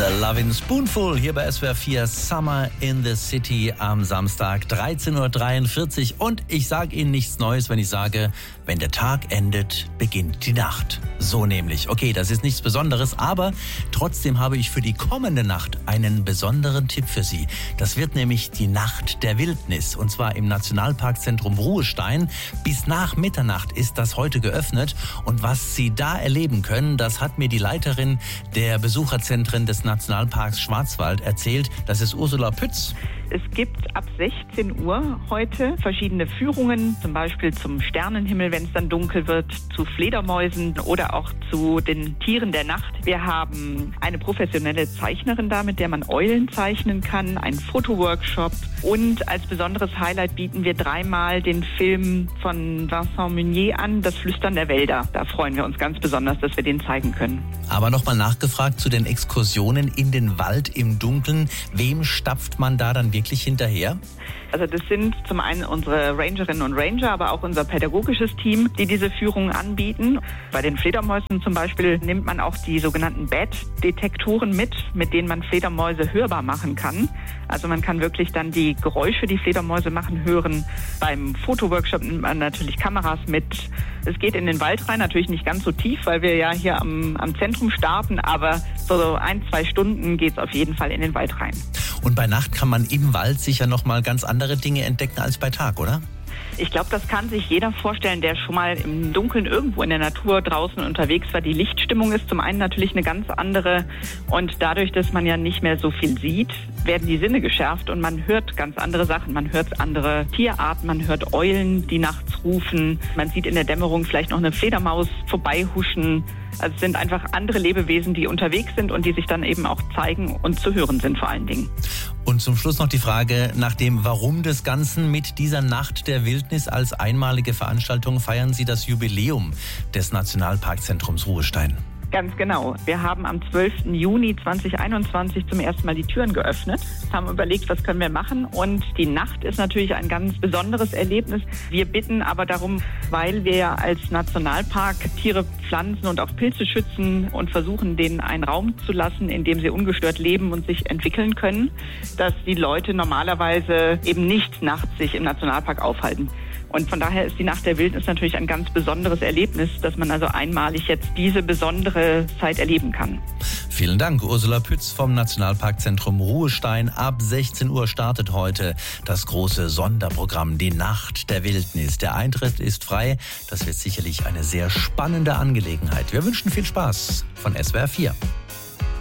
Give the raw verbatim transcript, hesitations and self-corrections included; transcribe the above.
The Lovin' Spoonful hier bei S W R vier Summer in the City am Samstag dreizehn Uhr dreiundvierzig. Und ich sage Ihnen nichts Neues, wenn ich sage, wenn der Tag endet, beginnt die Nacht. So nämlich. Okay, das ist nichts Besonderes, aber trotzdem habe ich für die kommende Nacht einen besonderen Tipp für Sie. Das wird nämlich die Nacht der Wildnis, und zwar im Nationalparkzentrum Ruhestein. Bis nach Mitternacht ist das heute geöffnet, und was Sie da erleben können, das hat mir die Leiterin der Besucherzentren des Nationalparks Schwarzwald erzählt. Das ist Ursula Pütz. Es gibt ab sechzehn Uhr heute verschiedene Führungen, zum Beispiel zum Sternenhimmel, wenn es dann dunkel wird, zu Fledermäusen oder auch zu den Tieren der Nacht. Wir haben eine professionelle Zeichnerin da, mit der man Eulen zeichnen kann, einen Fotoworkshop, und als besonderes Highlight bieten wir dreimal den Film von Vincent Meunier an, Das Flüstern der Wälder. Da freuen wir uns ganz besonders, dass wir den zeigen können. Aber nochmal nachgefragt zu den Exkursionen in den Wald im Dunkeln. Wem stapft man da dann wirklich hinterher? Also das sind zum einen unsere Rangerinnen und Ranger, aber auch unser pädagogisches Team, die diese Führungen anbieten. Bei den Fledermäusen zum Beispiel nimmt man auch die sogenannten Bat-Detektoren mit, mit denen man Fledermäuse hörbar machen kann. Also man kann wirklich dann die Geräusche, die Fledermäuse machen, hören. Beim Fotoworkshop nimmt man natürlich Kameras mit. Es geht in den Wald rein, natürlich nicht ganz so tief, weil wir ja hier am, am Zentrum starten, aber so ein, zwei Stunden geht es auf jeden Fall in den Wald rein. Und bei Nacht kann man im Wald sicher noch mal ganz andere Dinge entdecken als bei Tag, oder? Ich glaube, das kann sich jeder vorstellen, der schon mal im Dunkeln irgendwo in der Natur draußen unterwegs war. Die Lichtstimmung ist zum einen natürlich eine ganz andere, und dadurch, dass man ja nicht mehr so viel sieht, werden die Sinne geschärft und man hört ganz andere Sachen. Man hört andere Tierarten, man hört Eulen, die nachts rufen. Man sieht in der Dämmerung vielleicht noch eine Fledermaus vorbeihuschen. Also es sind einfach andere Lebewesen, die unterwegs sind und die sich dann eben auch zeigen und zu hören sind vor allen Dingen. Und zum Schluss noch die Frage nach dem Warum des Ganzen. Mit dieser Nacht der Wildnis als einmalige Veranstaltung feiern Sie das Jubiläum des Nationalparkzentrums Ruhestein. Ganz genau. Wir haben am zwölften Juni zweitausendeinundzwanzig zum ersten Mal die Türen geöffnet, haben überlegt, was können wir machen, und die Nacht ist natürlich ein ganz besonderes Erlebnis. Wir bitten aber darum, weil wir ja als Nationalpark Tiere, Pflanzen und auch Pilze schützen und versuchen, denen einen Raum zu lassen, in dem sie ungestört leben und sich entwickeln können, dass die Leute normalerweise eben nicht nachts sich im Nationalpark aufhalten. Und von daher ist die Nacht der Wildnis natürlich ein ganz besonderes Erlebnis, dass man also einmalig jetzt diese besondere Zeit erleben kann. Vielen Dank, Ursula Pütz vom Nationalparkzentrum Ruhestein. Ab sechzehn Uhr startet heute das große Sonderprogramm, die Nacht der Wildnis. Der Eintritt ist frei. Das wird sicherlich eine sehr spannende Angelegenheit. Wir wünschen viel Spaß von S W R vier.